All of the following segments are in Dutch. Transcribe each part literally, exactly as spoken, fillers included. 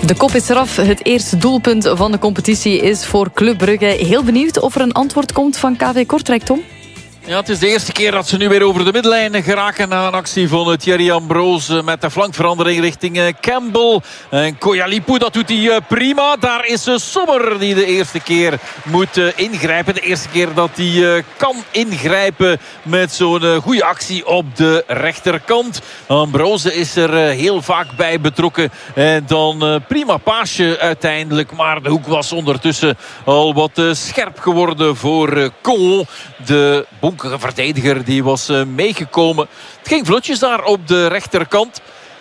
De kop is eraf. Het eerste doelpunt van de competitie is voor Club Brugge. Heel benieuwd of er een antwoord komt van K V Kortrijk, Tom? Ja, het is de eerste keer dat ze nu weer over de middenlijn geraken na een actie van Thierry Ambrose met de flankverandering richting Campbell. En Koyalipu, dat doet hij prima. Daar is Sommer die de eerste keer moet ingrijpen. De eerste keer dat hij kan ingrijpen met zo'n goede actie op de rechterkant. Ambrose is er heel vaak bij betrokken. En dan prima paasje uiteindelijk. Maar de hoek was ondertussen al wat scherp geworden voor Con. De bonkige verdediger die was meegekomen. Het ging vlotjes daar op de rechterkant.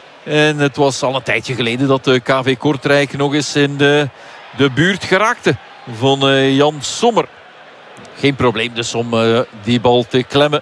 En het was al een tijdje geleden dat de K V Kortrijk nog eens in de, de buurt geraakte van Jan Sommer. Geen probleem dus om uh, die bal te klemmen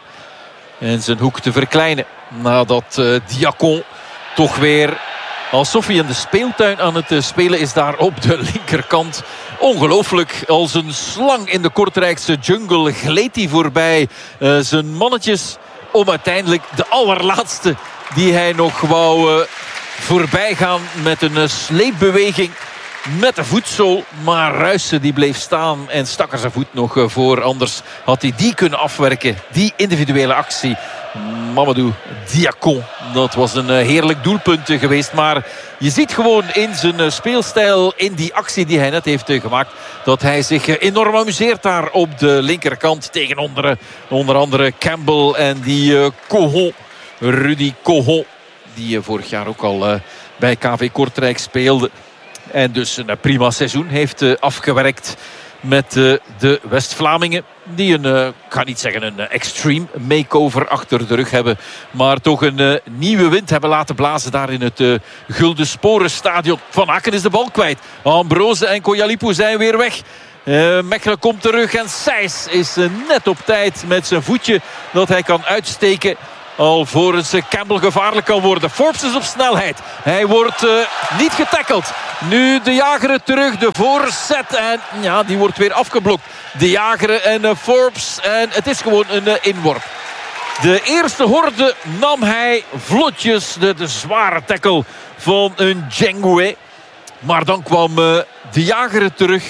en zijn hoek te verkleinen. Nadat uh, Diacon toch weer alsof hij in de speeltuin aan het spelen is daar op de linkerkant. Ongelooflijk, als een slang in de Kortrijkse jungle gleed hij voorbij uh, zijn mannetjes om uiteindelijk de allerlaatste die hij nog wou uh, voorbij gaan met een uh, sleepbeweging met de voetzool. Maar Ruijsen die bleef staan en stak er zijn voet nog uh, voor. Anders had hij die kunnen afwerken, die individuele actie. Mamadou Diacon, dat was een heerlijk doelpunt geweest. Maar je ziet gewoon in zijn speelstijl, in die actie die hij net heeft gemaakt, dat hij zich enorm amuseert daar op de linkerkant tegen onder, onder andere Campbell en die uh, Cohon, Rudy Cohon, die uh, vorig jaar ook al uh, bij K V Kortrijk speelde. En dus een prima seizoen heeft uh, afgewerkt met uh, de West-Vlamingen. Die een, uh, ik ga niet zeggen een uh, extreme makeover achter de rug hebben. Maar toch een uh, nieuwe wind hebben laten blazen daar in het uh, Gulden Sporenstadion. Van Aken is de bal kwijt. Ambrose en Koyalipu zijn weer weg. Uh, Mechelen komt terug en Sijs is uh, net op tijd met zijn voetje dat hij kan uitsteken. Alvorens Campbell gevaarlijk kan worden. Forbes is op snelheid. Hij wordt uh, niet getackeld. Nu de Jager terug. De voorzet. En ja, die wordt weer afgeblokt. De Jager en uh, Forbes. En het is gewoon een uh, inworp. De eerste horde nam hij vlotjes. De, de zware tackle van een Djengwe. Maar dan kwam uh, de Jager terug.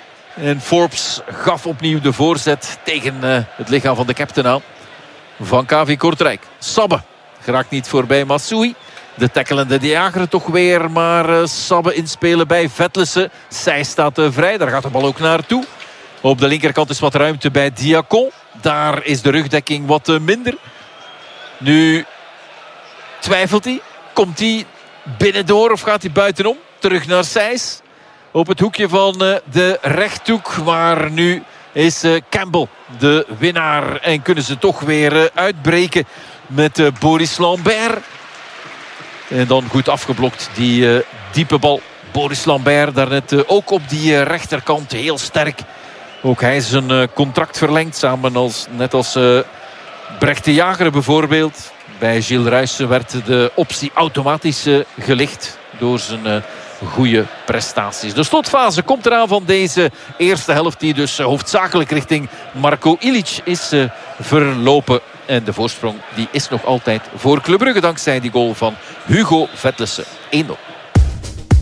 En Forbes gaf opnieuw de voorzet tegen uh, het lichaam van de captain aan. Van K V Kortrijk. Sabbe geraakt niet voorbij Massoui. De tackelende De Jager toch weer. Maar uh, Sabbe inspelen bij Vetlesen. Zij staat uh, vrij. Daar gaat de bal ook naartoe. Op de linkerkant is wat ruimte bij Diacon. Daar is de rugdekking wat uh, minder. Nu twijfelt hij. Komt hij binnendoor of gaat hij buitenom? Terug naar Sijs. Op het hoekje van uh, de rechthoek. Waar nu is uh, Campbell de winnaar. En kunnen ze toch weer uh, uitbreken met uh, Boris Lambert. En dan goed afgeblokt die uh, diepe bal. Boris Lambert daarnet uh, ook op die uh, rechterkant heel sterk. Ook hij is zijn uh, contract verlengd. Samen als, net als uh, Brecht de Jager bijvoorbeeld. Bij Gilles Ruijsen werd de optie automatisch uh, gelicht door zijn uh, goede prestaties. De slotfase komt eraan van deze eerste helft, die dus uh, hoofdzakelijk richting Marco Ilic is uh, verlopen. En de voorsprong die is nog altijd voor Club Brugge dankzij die goal van Hugo Vetlesen. één nul.